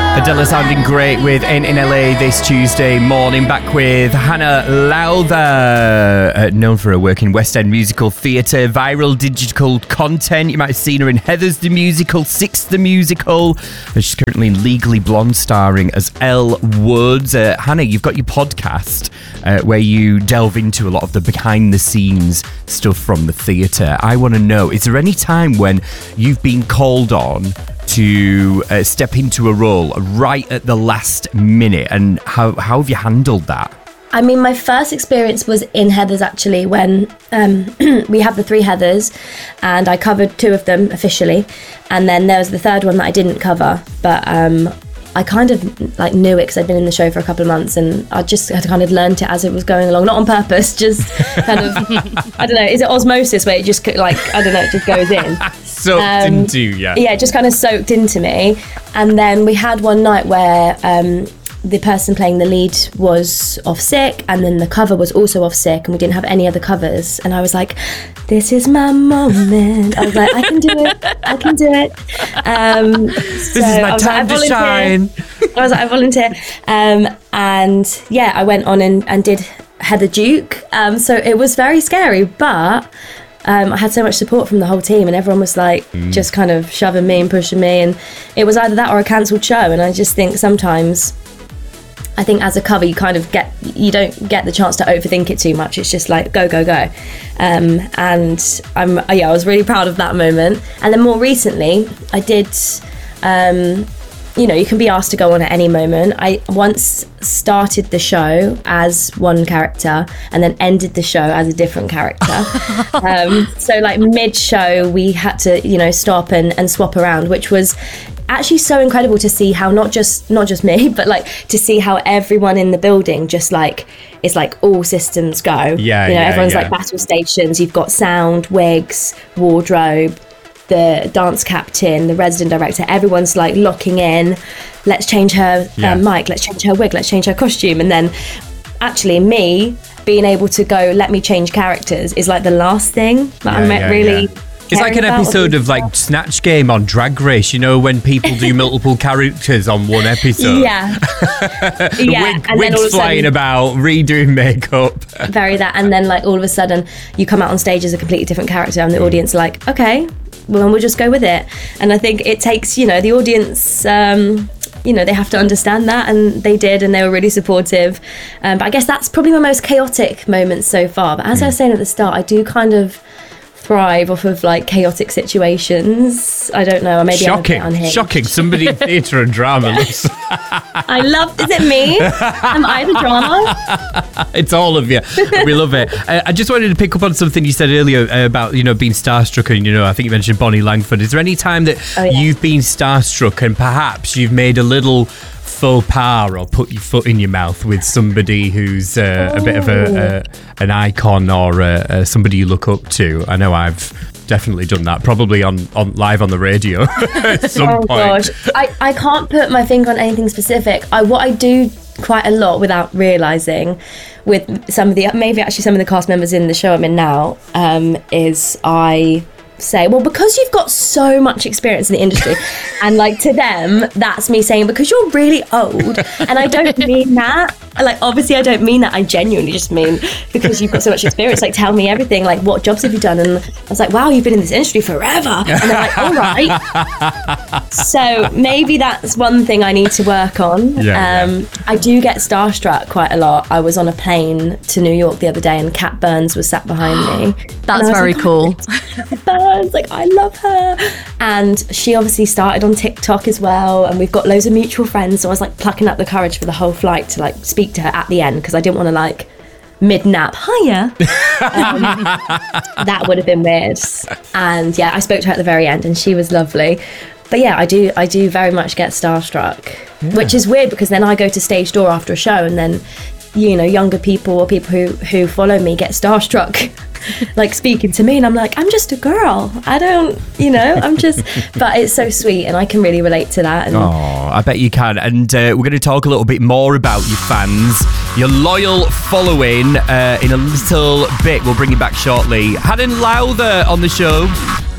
Adela sounding great with In LA this Tuesday morning. Back with Hannah Lowther, known for her work in West End musical theatre, viral digital content. You might have seen her in Heathers the Musical, Six the Musical. She's currently in Legally Blonde, starring as Elle Woods. Hannah, you've got your podcast where you delve into a lot of the behind-the-scenes stuff from the theatre. I want to know, is there any time when you've been called on to step into a role right at the last minute, and how have you handled that? I mean, my first experience was in Heathers, actually, when we have the 3 Heathers, and I covered 2 of them officially, and then there was the 3rd one that I didn't cover, but I kind of like knew it because I'd been in the show for a couple of months, and I just had kind of learnt it as it was going along, not on purpose, just kind of, I don't know, is it osmosis where it just like, I don't know, it just goes in. Soaked into, yeah. Yeah, just kind of soaked into me. And then we had one night where the person playing the lead was off sick, and then the cover was also off sick, and we didn't have any other covers. And I was like, this is my moment. I was like, I can do it. This is my time to shine. I was like, I volunteer. And yeah, I went on and did Heather Duke. So it was very scary, but I had so much support from the whole team, and everyone was like just kind of shoving me and pushing me, and it was either that or a cancelled show. And I just think sometimes, I think as a cover you don't get the chance to overthink it too much. It's just like go. And I was really proud of that moment. And then more recently I did you can be asked to go on at any moment. I once started the show as one character and then ended the show as a different character. So like mid-show we had to, stop and swap around, which was actually so incredible to see how not just me, but like to see how everyone in the building just like, it's like all systems go. Everyone's like battle stations. You've got sound, wigs, wardrobe, the dance captain, the resident director, everyone's like locking in. Let's change her mic, let's change her wig, let's change her costume. And then actually me being able to go, let me change characters is like the last thing that I'm really... It's like an episode of like Snatch Game on Drag Race, when people do multiple characters on one episode. Yeah. Wigs flying about, redoing makeup. Very that. And then like all of a sudden you come out on stage as a completely different character, and the audience are like, okay, well, we'll just go with it. And I think it takes, the audience, they have to understand that, and they did, and they were really supportive. But I guess that's probably my most chaotic moment so far. But as I was saying at the start, I do kind of thrive off of like chaotic situations. I don't know, maybe shocking. Somebody in theatre and drama. I love. Is it me? Am I the drama? It's all of you. We love it. I just wanted to pick up on something you said earlier about being starstruck, and I think you mentioned Bonnie Langford. Is there any time that you've been starstruck and perhaps you've made a little faux pas or put your foot in your mouth with somebody who's a bit of an icon or somebody you look up to? I know I've definitely done that, probably on live on the radio at some point. Gosh, I can't put my finger on anything specific. What I do quite a lot without realising with some of the cast members in the show I'm in now, is I say, well, because you've got so much experience in the industry, and like to them that's me saying, because you're really old. And I don't mean that, like obviously I don't mean that, I genuinely just mean because you've got so much experience, like tell me everything, like what jobs have you done? And I was like, wow, you've been in this industry forever. And they're like, all right. So maybe that's one thing I need to work on. I do get starstruck quite a lot. I was on a plane to New York the other day, and Kat Burns was sat behind me. That's very cool. Like, I love her. And she obviously started on TikTok as well, and we've got loads of mutual friends, so I was like plucking up the courage for the whole flight to like speak to her at the end, because I didn't want to like mid-nap, hiya. That would have been weird. And yeah, I spoke to her at the very end, and she was lovely. But yeah, I do very much get starstruck, which is weird, because then I go to stage door after a show, and then younger people or people who follow me get starstruck like speaking to me, and I'm like, I'm just a girl, I don't, I'm just, but it's so sweet, and I can really relate to that. And I bet you can. And we're going to talk a little bit more about your fans, your loyal following in a little bit. We'll bring you back shortly. Hannah Lowther on the show.